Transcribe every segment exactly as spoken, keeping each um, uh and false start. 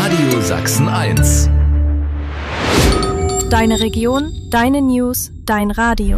Radio Sachsen eins. Deine Region, deine News, dein Radio.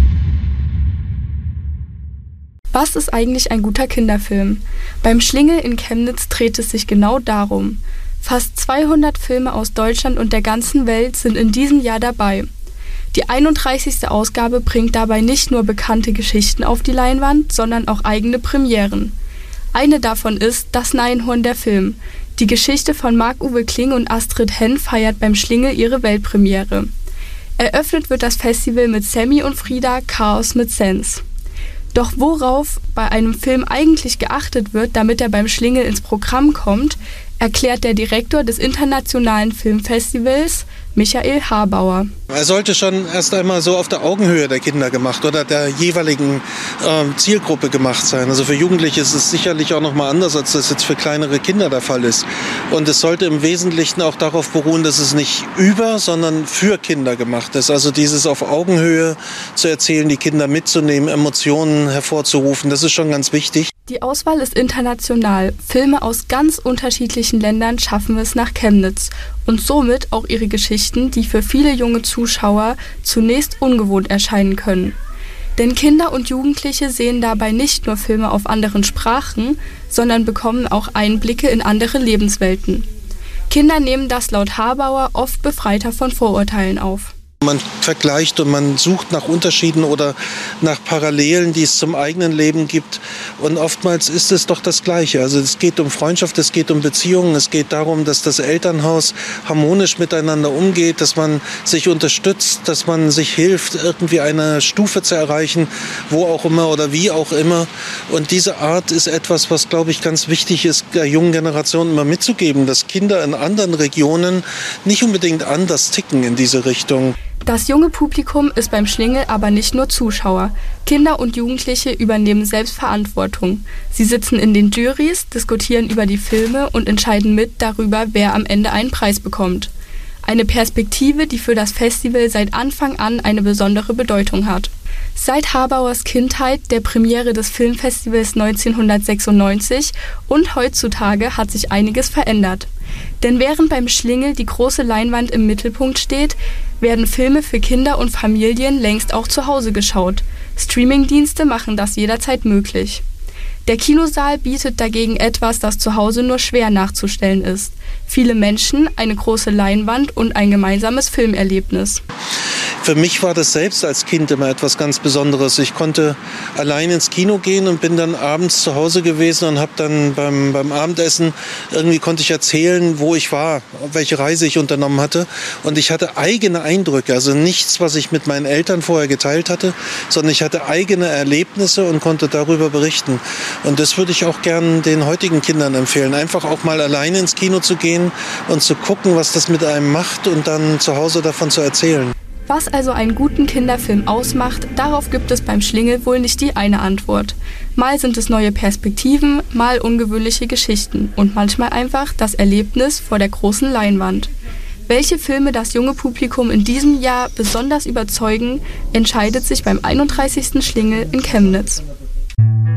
Was ist eigentlich ein guter Kinderfilm? Beim Schlingel in Chemnitz dreht es sich genau darum. Fast zweihundert Filme aus Deutschland und der ganzen Welt sind in diesem Jahr dabei. Die einunddreißigste Ausgabe bringt dabei nicht nur bekannte Geschichten auf die Leinwand, sondern auch eigene Premieren. Eine davon ist Das Neinhorn der Film. Die Geschichte von Marc-Uwe Kling und Astrid Henn feiert beim Schlingel ihre Weltpremiere. Eröffnet wird das Festival mit Sammy und Frieda, Chaos mit Sense. Doch worauf bei einem Film eigentlich geachtet wird, damit er beim Schlingel ins Programm kommt, erklärt der Direktor des Internationalen Filmfestivals, Michael Habauer. Er sollte schon erst einmal so auf der Augenhöhe der Kinder gemacht oder der jeweiligen äh, Zielgruppe gemacht sein. Also für Jugendliche ist es sicherlich auch noch mal anders, als das jetzt für kleinere Kinder der Fall ist. Und es sollte im Wesentlichen auch darauf beruhen, dass es nicht über, sondern für Kinder gemacht ist. Also dieses auf Augenhöhe zu erzählen, die Kinder mitzunehmen, Emotionen hervorzurufen, das ist schon ganz wichtig. Die Auswahl ist international. Filme aus ganz unterschiedlichen Ländern schaffen es nach Chemnitz und somit auch ihre Geschichten, die für viele junge Zuschauer zunächst ungewohnt erscheinen können. Denn Kinder und Jugendliche sehen dabei nicht nur Filme auf anderen Sprachen, sondern bekommen auch Einblicke in andere Lebenswelten. Kinder nehmen das laut Habauer oft befreiter von Vorurteilen auf. Man vergleicht und man sucht nach Unterschieden oder nach Parallelen, die es zum eigenen Leben gibt. Und oftmals ist es doch das Gleiche. Also es geht um Freundschaft, es geht um Beziehungen, es geht darum, dass das Elternhaus harmonisch miteinander umgeht, dass man sich unterstützt, dass man sich hilft, irgendwie eine Stufe zu erreichen, wo auch immer oder wie auch immer. Und diese Art ist etwas, was, glaube ich, ganz wichtig ist, der jungen Generation immer mitzugeben, dass Kinder in anderen Regionen nicht unbedingt anders ticken in diese Richtung. Das junge Publikum ist beim Schlingel aber nicht nur Zuschauer. Kinder und Jugendliche übernehmen selbst Verantwortung. Sie sitzen in den Jurys, diskutieren über die Filme und entscheiden mit darüber, wer am Ende einen Preis bekommt. Eine Perspektive, die für das Festival seit Anfang an eine besondere Bedeutung hat. Seit Habauers Kindheit, der Premiere des Filmfestivals neunzehnhundertsechsundneunzig und heutzutage hat sich einiges verändert. Denn während beim Schlingel die große Leinwand im Mittelpunkt steht, werden Filme für Kinder und Familien längst auch zu Hause geschaut. Streamingdienste machen das jederzeit möglich. Der Kinosaal bietet dagegen etwas, das zu Hause nur schwer nachzustellen ist. Viele Menschen, eine große Leinwand und ein gemeinsames Filmerlebnis. Für mich war das selbst als Kind immer etwas ganz Besonderes. Ich konnte allein ins Kino gehen und bin dann abends zu Hause gewesen und habe dann beim, beim Abendessen, irgendwie konnte ich erzählen, wo ich war, welche Reise ich unternommen hatte. Und ich hatte eigene Eindrücke, also nichts, was ich mit meinen Eltern vorher geteilt hatte, sondern ich hatte eigene Erlebnisse und konnte darüber berichten. Und das würde ich auch gern den heutigen Kindern empfehlen, einfach auch mal alleine ins Kino zu gehen und zu gucken, was das mit einem macht und dann zu Hause davon zu erzählen. Was also einen guten Kinderfilm ausmacht, darauf gibt es beim Schlingel wohl nicht die eine Antwort. Mal sind es neue Perspektiven, mal ungewöhnliche Geschichten und manchmal einfach das Erlebnis vor der großen Leinwand. Welche Filme das junge Publikum in diesem Jahr besonders überzeugen, entscheidet sich beim einunddreißigsten Schlingel in Chemnitz.